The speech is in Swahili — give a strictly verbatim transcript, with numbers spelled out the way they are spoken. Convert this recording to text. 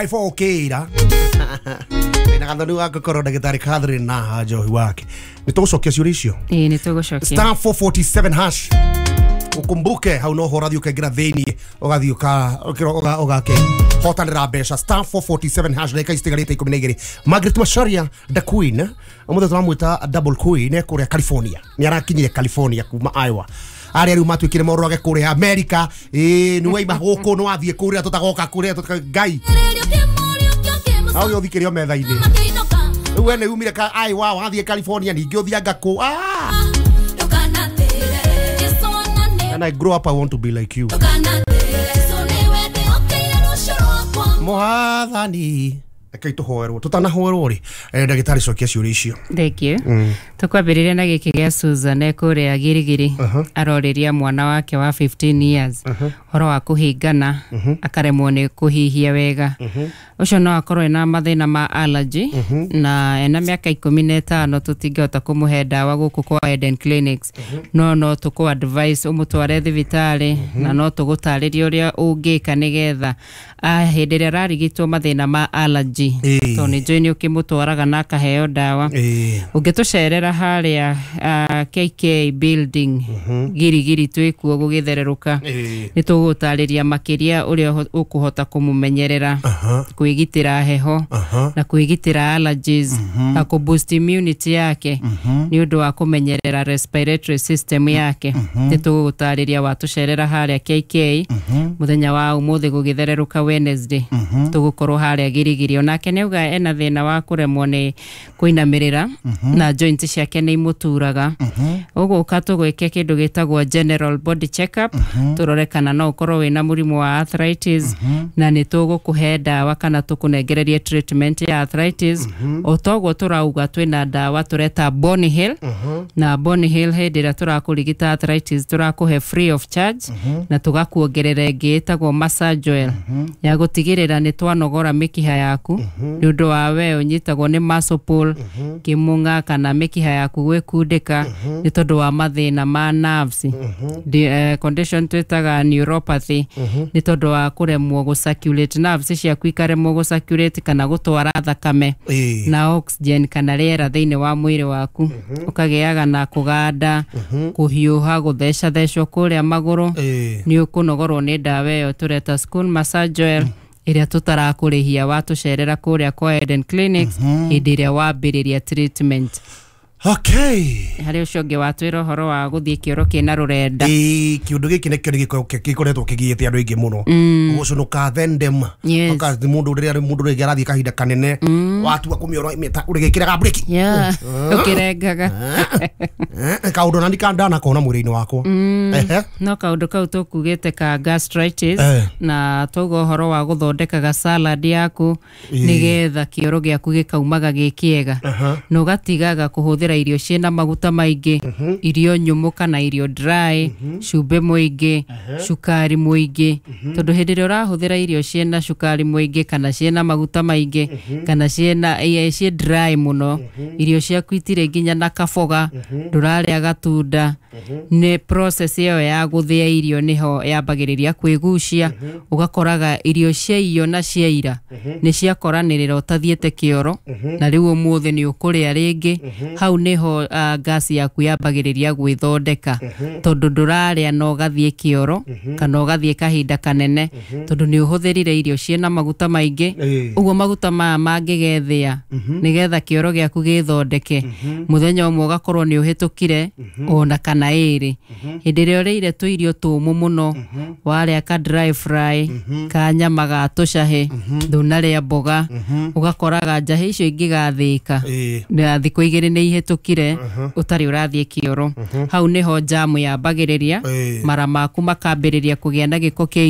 Ifokira na kanthani wako korona gitari Catherine na hajohi wake nitugucokia ciuria icio ii nitugucokia star four four seven hash ukumbuke hau no horathi ukaingira thini ugathi uka ugake hotanira mbeca star four four seven hash na ikaistigarite ikumi na igiri Margaret Macharia the Queen umuthe turamwita double queen kuria California ni arakinyire California kuma Iowa ari ari matwikire moro age kuria America eh ni waima guku no athie kuria tutagoka kuria ngai au yo thikirio metha-ini we ne umire ka ai wa wathie California ningi uthianga ku ah and I grow up I want to be like you Mohathani Akai tuhoerwo tutanahoerwo ri ndagitari cokia ciuria icio thank you mm. tukwambiriria na giki gia Susan ekuria girigiri uh -huh. aroriria mwana wake wa fifteen years uh -huh. horo wa kuhingana uh -huh. akaremwo ni kuhihia wega uh -huh. ucio no akorwo na mathina ma allergy uh -huh. na ena miaka ikumi na itano tutingihota kumuhe dawa guku kwa Eden Clinics uh -huh. no no tuku advice umutware thibitari uh -huh. na no tugutariria uria ungika nigetha ahindiria rarigitwo mathina ma allergy E. to ni joini ukimutwaraga na kaheo dawa e. ungitucerera haria uh, K K building uh -huh. girigiri twikuo gugithereruka e. ni tugutariria makiria uria ukuhota kumumenyerera uh -huh. kwigitira heho uh -huh. na kwigitira allergies uh -huh. na kuboost immunity yake uh -huh. ni undu wa kumenyerera respiratory system yake uh -huh. ni tugutariria watucerera haria K K uh -huh. muthenya wa umuthi gugithereruka Wednesday uh -huh. tugukorwo haria girigiri nake neuga ena thina wa kuremwo ni kuinamirira uh -huh. na joints ciake ni imuturaga uguo uh -huh. katugwike kindu gitagwo general body check up uh -huh. turore kana no ukorwo wina murimu wa arthritis uh -huh. na ni tugukuhe dawa kana tukunengererie treatment ya arthritis uh -huh. otogwo turauga twina dawa tureta Bonny Hill uh -huh. na Bonny Hill hedira turakurigita arthritis turakuhe free of charge uh -huh. na tugakuongerera ingi itagwo massage oil uh -huh. ya gutigirira ni twanogora mikiha yaku ni undu wa we unyitagwo ni muscle pull kimunga kana mikiha yaku gwikundika ni tondu wa mathina ma nerves the uh, condition twitaga neuropathy ni tondu wa kuremwo gu circulate nerves ciaku ikaremwo gu circulate kana gutwara thakame na oxygen kana riera thiini wa mwiri waku ukagiaga na kuganda kuhiuha gutheca thecwo kuria maguru ni ukunogorwo ni dawa iyo tureta school massage oil iria tutarakurihia watucerera kuria kwa Eden Clinics idiria wambiriria treatment. Okay. Hari ucio ngi watwira horo wa guthie kioro kina rurenda. Eh kiundu giki nekio gikoretwo kigiite andu ingi muno. Gucunuka thendem. Oka mundu ria mundu ria arathie kahinda kanene watua kumioro imeta urigikiraga break. Yeah. Ukirengaga. Kaundu nani kandana kona mwiri-ini wako. Ehe. No kaundu kau tukugite ka gastritis na togo horo wa guthondekaga salad yaku nigetha kioro giaku gikaumaga gikiega. No gatigaga kuhuthira irio ciena maguta maingi uh -huh. irio nyumu kana irio dry uh -huh. cumbe muingi uh -huh. cukari muingi uh -huh. tondu hindi ria urahuthira irio ciena cukari muingi kana ciena maguta maingi uh -huh. kana ciena iya cie dry muno uh -huh. irio ciaku itire nginya na kaboga nduraria uh -huh. gatunda uh -huh. ni process iyo ya guthia irio niho yambagiriria kwigucia uh -huh. ugakoraga irio cia iyo na cia ira uh -huh. ni ciakoranirira utathiete kioro uh -huh. na riu umuthi ni ukuria ringi uh -huh. hau niho uh, gas yaku yambagiriria gwithondeka uh -huh. tondu nduraria no gathie kioro uh -huh. kana gathie kahinda kanene uh -huh. tondu ni uhuthirire irio ciena maguta maingi uguo maguta ma mangigethia uh -huh. nigetha kioro giaku githondeke uh -huh. muthenya umwe ugakorwo ni uhitukire uh -huh. ona kana iri uh -huh. hindi ria urire tu irio tumu muno uh -huh. waria ka dry fry uh -huh. ka nyama ga tucahe uh -huh. thunaria mboga uh -huh. ugakoraga njahi icio ingigathika na thiku igiri ni ihetukire utari urathie kioro hau niho jamu yambagiriria mara maku makambiriria kugia na giko kia